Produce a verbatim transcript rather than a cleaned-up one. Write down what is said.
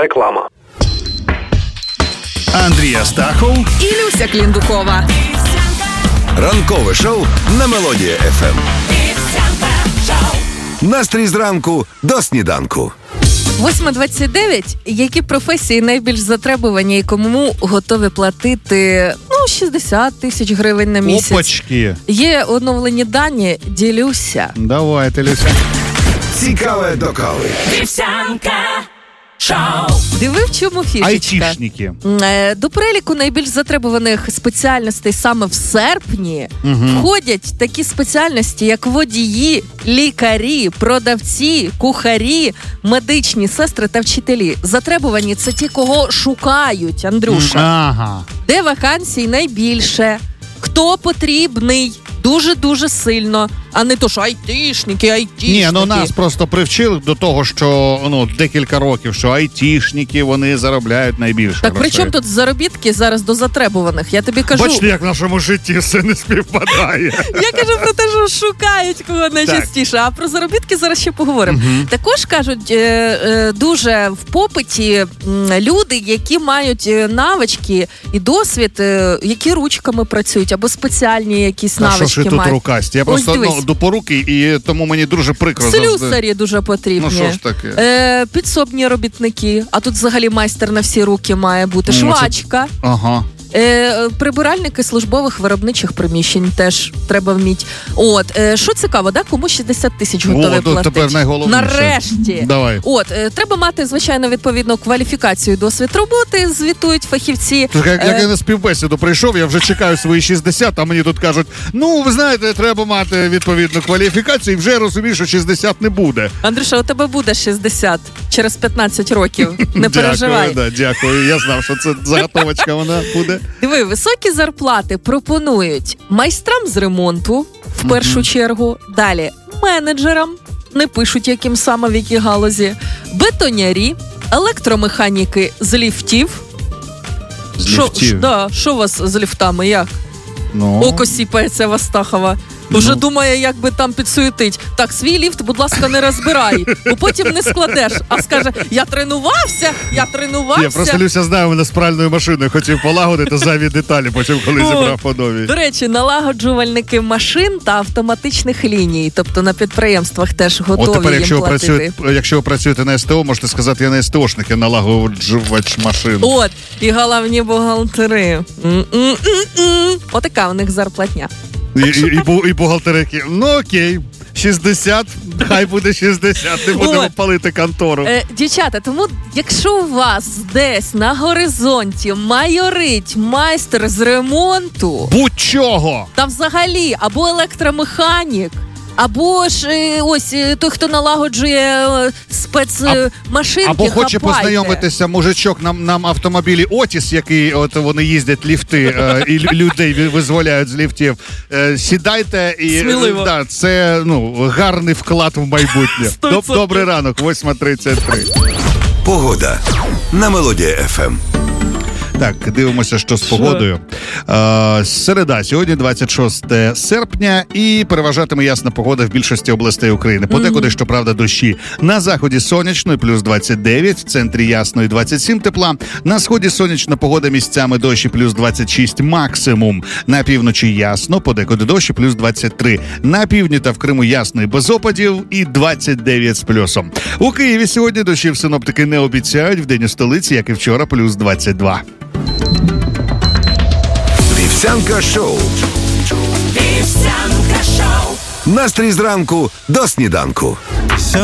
Реклама. Андрій Астахов і Люся Кліндукова. Ранкове шоу на Мелодія еф ем. Настрій зранку до сніданку. восьма двадцять дев'ять. Які професії найбільш затребувані і кому готові платити, ну, шістдесят тисяч гривень на місяць? Опачки. Є оновлені дані, ділюся. Давайте, Люся. Цікаве до кави. Вівсянка шоу. Диви, в чому фішечка? Айтішники. Е, До переліку найбільш затребуваних спеціальностей саме в серпні Угу. входять такі спеціальності, як водії, лікарі, продавці, кухарі, медичні сестри та вчителі. Затребувані – це ті, кого шукають, Андрюша. Ага. Де вакансій найбільше? Хто потрібний? Дуже-дуже сильно. А не то, що айтішники, айтішники. Ні, ну нас просто привчили до того, що ну декілька років, що айтішники, вони заробляють найбільше. Так при чому тут заробітки зараз до затребуваних? Я тобі кажу... Бачите, як в нашому житті все не співпадає. Я кажу про те, що шукають кого найчастіше. А про заробітки зараз ще поговоримо. Угу. Також, кажуть, дуже в попиті люди, які мають навички і досвід, які ручками працюють, або спеціальні якісь а навички що ж тут рукасті? Я просто ну, до поруки, і тому мені дуже прикро. Слюсарі дуже потрібні. Ну що ж таке? Е, підсобні робітники, а тут взагалі майстер на всі руки має бути. Ну, Швачка. Це... Ага. Е, прибиральники службових виробничих приміщень теж треба вміти. От, е, що цікаво, да? Кому шістдесят тисяч готові О, платити? Тепер найголовніше. Нарешті. Давай. От, е, треба мати, звичайно, відповідну кваліфікацію, досвід роботи, звітують фахівці. Тож, як, е... як я на співбесіду прийшов, я вже чекаю свої шістдесят, а мені тут кажуть, ну, ви знаєте, треба мати відповідну кваліфікацію, і вже розумію, що шістдесят не буде. Андрюша, у тебе буде шістдесят через п'ятнадцять років. Не переживай. Дякую, да, дякую. Я знав, що це заготовочка вона буде. Диви, високі зарплати пропонують майстрам з ремонту, в першу mm-hmm. чергу, далі менеджерам, не пишуть, яким саме в якій галузі, бетонярі, електромеханіки з ліфтів. З Шо, ліфтів? Ш, да, що у вас з ліфтами, як? Ну. Око сіпається в Астахова. Вже ну. думає, як би там підсуетить. Так, свій ліфт, будь ласка, не розбирай, бо потім не складеш. А скаже, я тренувався, я тренувався. Я просто, Люся, знаю, мене з пральною машиною хотів полагодити зайві деталі, потім коли зібрав по новій. До речі, налагоджувальники машин та автоматичних ліній, тобто на підприємствах теж готові От тепер, їм якщо платити. Ви працюєте, якщо ви працюєте на ес те о, можете сказати, я не ес те ошник, я налагоджувач машин. От, і головні бухгалтери. М-м-м-м. Отака у них зарплатня. І, і, і, і бухгалтерики, ну окей, шістдесят, хай буде шістдесят, не будемо От. палити контору. Е, дівчата, тому якщо у вас десь на горизонті майорить майстер з ремонту, будь-чого, та взагалі, або електромеханік, або ж ось той, хто налагоджує спецмашинки, або хоче хапайте. познайомитися мужичок нам, нам автомобілі Отіс, який от вони їздять ліфти е, і людей визволяють з ліфтів. Е, сідайте і Сміливо. Да, це ну гарний вклад в майбутнє. Доб, добрий ранок, восьма тридцять три. Погода на Мелодія еф ем. Так, дивимося, що з погодою. Е, середа, сьогодні двадцять шостого серпня, і переважатиме ясна погода в більшості областей України. Подекуди, mm-hmm. щоправда, дощі. На заході сонячно, плюс двадцять дев'ять, в центрі ясно і двадцять сім тепла. На сході сонячна погода, місцями дощі, плюс двадцять шість максимум. На півночі ясно, подекуди дощі, плюс двадцять три. На півдні та в Криму ясно і без опадів, і двадцять дев'ять з плюсом. У Києві сьогодні дощів синоптики не обіцяють, вдень у столиці, як і вчора, плюс двадцять два. Вівсянка шоу. Вівсянка шоу. Настрій зранку до сніданку.